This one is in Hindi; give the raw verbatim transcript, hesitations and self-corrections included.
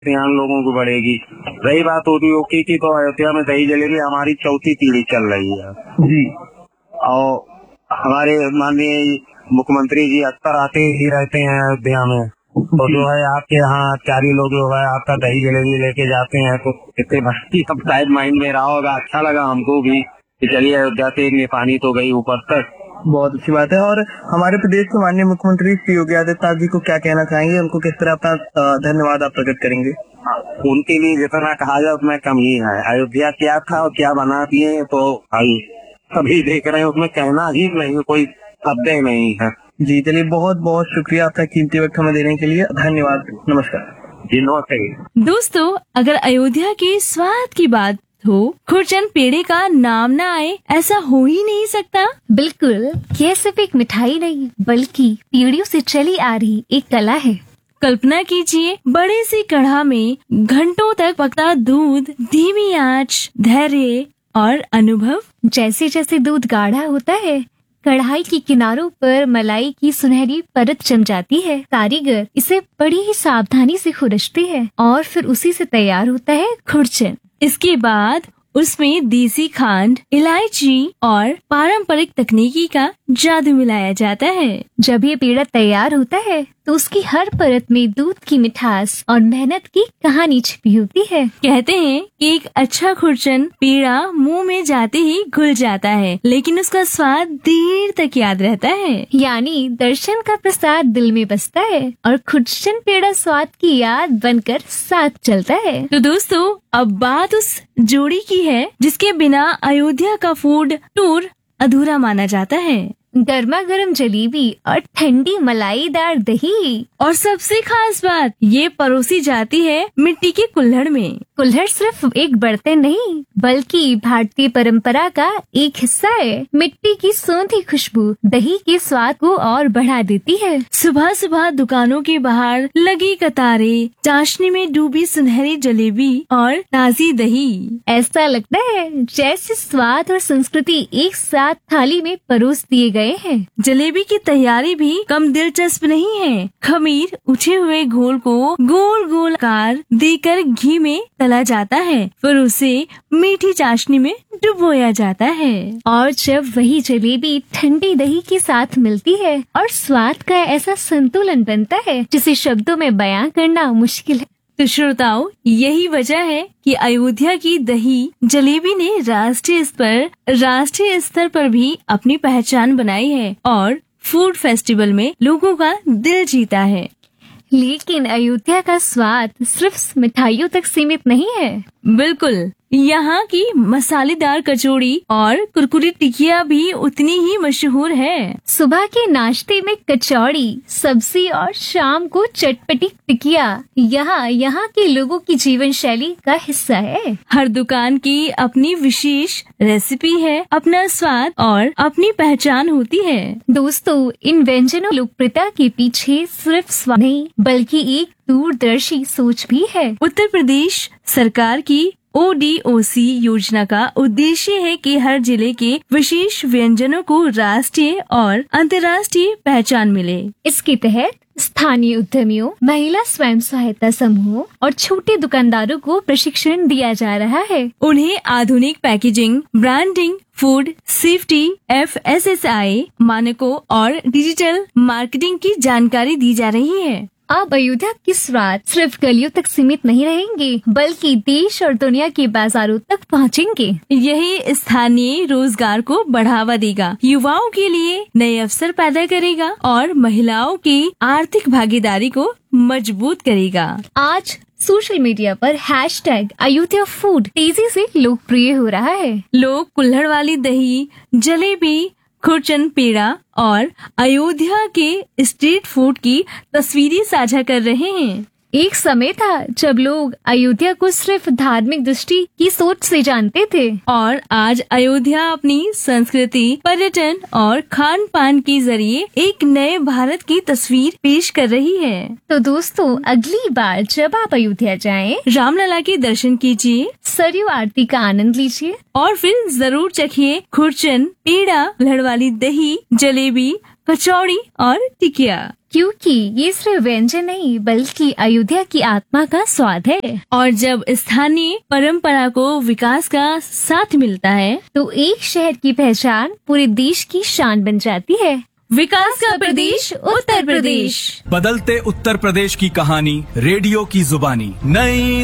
यहाँ लोगों को बढ़ेगी। रही बात उद्योगी की, तो अयोध्या में दही जलेबी हमारी चौथी पीढ़ी चल रही है जी। और हमारे माननीय मुख्यमंत्री जी अक्सर आते ही रहते हैं अयोध्या में, तो जो है आपके यहाँ चारी लोग जो है आपका दही जलेबी लेके जाते हैं, तो कितने भक्ति सब शायद माइंड में रहा होगा। अच्छा लगा हमको भी कि चलिए अयोध्या से ये पानी तो गई ऊपर तक। बहुत अच्छी बात है। और हमारे प्रदेश के माननीय मुख्यमंत्री श्री योगी आदित्यनाथ जी को क्या कहना चाहेंगे, उनको किस तरह अपना धन्यवाद आप प्रकट करेंगे? उनके लिए जितना कहा जाए उतना कम ही है। अयोध्या क्या था और क्या बना दिए तो भाई सभी देख रहे हैं, उसमें कहना ही नहीं, कोई शब्द नहीं है जी। चलिए, बहुत बहुत शुक्रिया आपका कीमती वक्त हमें देने के लिए, धन्यवाद, नमस्कार जी। नमस्ते दोस्तों, अगर अयोध्या के स्वाद की बात हो, खुरचन पेड़े का नाम ना आए ऐसा हो ही नहीं सकता। बिल्कुल, ये सिर्फ एक मिठाई नहीं बल्कि पीढ़ियों से चली आ रही एक कला है। कल्पना कीजिए, बड़े सी कढ़ा में घंटों तक पकता दूध, धीमी आंच, धैर्य और अनुभव। जैसे जैसे दूध गाढ़ा होता है, कढ़ाई के किनारों पर मलाई की सुनहरी परत जम जाती है। कारीगर इसे बड़ी ही सावधानी से खुरचते हैं और फिर उसी से तैयार होता है खुरचन। इसके बाद उसमें देसी खांड, इलायची और पारंपरिक तकनीकी का जादू मिलाया जाता है। जब ये पेड़ा तैयार होता है तो उसकी हर परत में दूध की मिठास और मेहनत की कहानी छिपी होती है। कहते हैं कि एक अच्छा खुरचन पेड़ा मुंह में जाते ही घुल जाता है, लेकिन उसका स्वाद देर तक याद रहता है। यानी दर्शन का प्रसाद दिल में बसता है और खुरचन पेड़ा स्वाद की याद बनकर साथ चलता है। तो दोस्तों, अब बात उस जोड़ी की है जिसके बिना अयोध्या का फूड टूर अधूरा माना जाता है। गर्मा गर्म जलेबी और ठंडी मलाईदार दही। और सबसे खास बात, ये परोसी जाती है मिट्टी के कुल्हड़ में। कुल्हड़ सिर्फ एक बर्तन नहीं बल्कि भारतीय परंपरा का एक हिस्सा है। मिट्टी की सौंधी खुशबू दही के स्वाद को और बढ़ा देती है। सुबह सुबह दुकानों के बाहर लगी कतारें, चाशनी में डूबी सुनहरी जलेबी और ताजी दही। ऐसा लगता है जैसे स्वाद और संस्कृति एक साथ थाली में परोस दिए गए हैं। जलेबी की तैयारी भी कम दिलचस्प नहीं है। खमीर उठे हुए घोल को गोल गोल आकार देकर घी में तला जाता है, फिर उसे मीठी चाशनी में डुबोया जाता है। और जब वही जलेबी ठंडी दही के साथ मिलती है और स्वाद का ऐसा संतुलन बनता है जिसे शब्दों में बयां करना मुश्किल है। तो श्रोताओ, यही वजह है कि अयोध्या की दही जलेबी ने राष्ट्रीय स्तर राष्ट्रीय स्तर पर भी अपनी पहचान बनाई है और फूड फेस्टिवल में लोगों का दिल जीता है। लेकिन अयोध्या का स्वाद सिर्फ मिठाइयों तक सीमित नहीं है। बिल्कुल, यहाँ की मसालेदार कचौड़ी और कुरकुरी टिकिया भी उतनी ही मशहूर है। सुबह के नाश्ते में कचौड़ी, सब्जी और शाम को चटपटी टिकिया यहाँ यहाँ के लोगों की जीवन शैली का हिस्सा है। हर दुकान की अपनी विशेष रेसिपी है, अपना स्वाद और अपनी पहचान होती है। दोस्तों, इन व्यंजनों लोकप्रियता के पीछे सिर्फ स्वाद नहीं बल्कि एक दूरदर्शी सोच भी है। उत्तर प्रदेश सरकार की ओ डी ओ सी योजना का उद्देश्य है कि हर जिले के विशेष व्यंजनों को राष्ट्रीय और अंतर्राष्ट्रीय पहचान मिले। इसके तहत स्थानीय उद्यमियों, महिला स्वयं सहायता समूहों और छोटे दुकानदारों को प्रशिक्षण दिया जा रहा है। उन्हें आधुनिक packaging, branding, food safety, F S S I मानकों और डिजिटल मार्केटिंग की जानकारी दी जा रही है। अब अयोध्या की स्वाद सिर्फ गलियों तक सीमित नहीं रहेंगे बल्कि देश और दुनिया के बाजारों तक पहुंचेंगे। यही स्थानीय रोजगार को बढ़ावा देगा, युवाओं के लिए नए अवसर पैदा करेगा और महिलाओं की आर्थिक भागीदारी को मजबूत करेगा। आज सोशल मीडिया पर हैशटैग अयोध्या फूड तेजी से लोकप्रिय हो रहा है। लोग कुल्हड़ वाली दही, जलेबी, खुरचन पेड़ा और अयोध्या के स्ट्रीट फूड की तस्वीरें साझा कर रहे हैं। एक समय था जब लोग अयोध्या को सिर्फ धार्मिक दृष्टि की सोच से जानते थे और आज अयोध्या अपनी संस्कृति, पर्यटन और खान पान के जरिए एक नए भारत की तस्वीर पेश कर रही है। तो दोस्तों, अगली बार जब आप अयोध्या जाएं, रामलला के दर्शन कीजिए, सरयू आरती का आनंद लीजिए और फिर जरूर चखिए खुरचन पेड़ा, कुल्हड़ वाली दही, जलेबी, कचौड़ी और टिकिया। क्योंकि ये सिर्फ व्यंजन नहीं बल्कि अयोध्या की आत्मा का स्वाद है। और जब स्थानीय परंपरा को विकास का साथ मिलता है तो एक शहर की पहचान पूरे देश की शान बन जाती है। विकास का प्रदेश उत्तर प्रदेश। बदलते उत्तर प्रदेश की कहानी रेडियो की जुबानी। नई